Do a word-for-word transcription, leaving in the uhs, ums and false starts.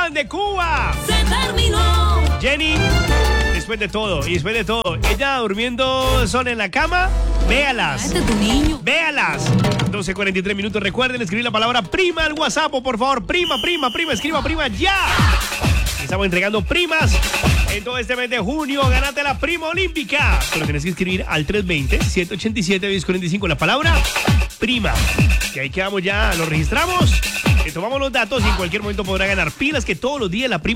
Juan de Cuba. Se terminó. Jenny, después de todo, y después de todo, ella durmiendo sola en la cama, véalas. Este es tu niño. Véalas. doce cuarenta y tres minutos. Recuerden escribir la palabra prima al WhatsApp, o por favor, prima, prima, prima, escriba prima ya. Estamos entregando primas en todo este mes de junio. Gánate la prima olímpica. Pero tienes que escribir al tres veinte, siete ochenta y siete, diez cuarenta y cinco la palabra prima. Y ahí quedamos ya, lo registramos. Le tomamos los datos y en cualquier momento podrá ganar pilas, que todos los días la prima